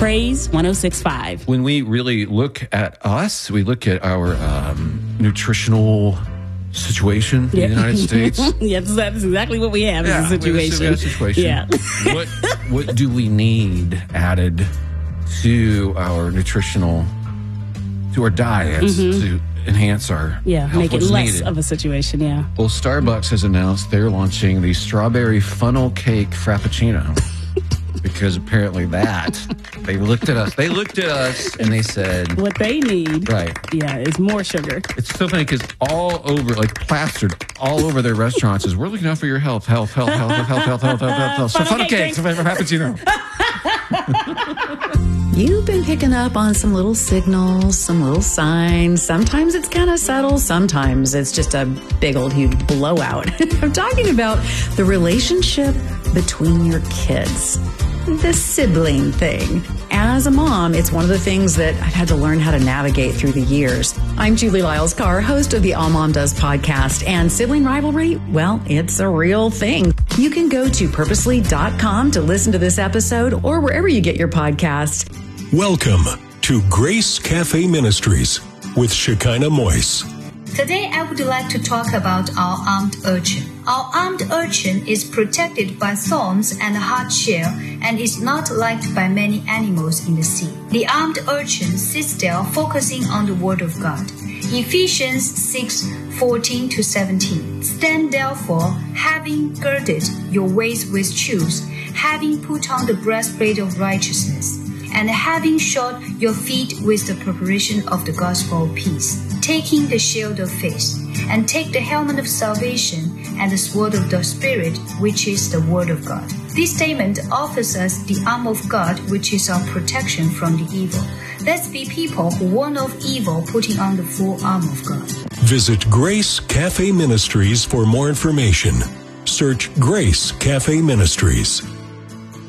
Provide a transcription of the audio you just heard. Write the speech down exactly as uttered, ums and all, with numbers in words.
Praise one oh six point five. When we really look at us, we look at our um, nutritional situation in Yeah. the United States. Yes, that's exactly what we have Yeah, as a we have a situation. situation. Yeah. what what do we need added to our nutritional, to our diets to enhance our Yeah, health? make it What's less needed? of a situation, yeah. Well, Starbucks has announced they're launching the strawberry funnel cake frappuccino. Because apparently that, they looked at us, they looked at us and they said, What they need, right. yeah, is more sugar. It's so funny because all over, like plastered all over their restaurants is, we're looking out for your health, health, health, health, health, health, health, health, health, health, health. So funnel cakes, frappuccino. You've been picking up on some little signals, some little signs. Sometimes it's kind of subtle. Sometimes it's just a big old huge blowout. I'm talking about the relationship between your kids. The sibling thing. As a mom, it's one of the things that I've had to learn how to navigate through the years. I'm Julie Lyles-Carr, host of the All Mom Does podcast, and sibling rivalry, well, it's a real thing. You can go to purposely dot com to listen to this episode or wherever you get your podcast. Welcome to Grace Cafe Ministries with Shekinah Moise. Today, I would like to talk about our armed urchin. Our armed urchin is protected by thorns and a hard shell and is not liked by many animals in the sea. The armed urchin sits there focusing on the Word of God. Ephesians six fourteen to seventeen. Stand therefore, having girded your waist with truth, having put on the breastplate of righteousness, and having shod your feet with the preparation of the gospel of peace, taking the shield of faith, and take the helmet of salvation and the sword of the Spirit, which is the word of God. This statement offers us the arm of God, which is our protection from the evil. Let's be people who warn of evil, putting on the full arm of God. Visit Grace Cafe Ministries for more information. Search Grace Cafe Ministries.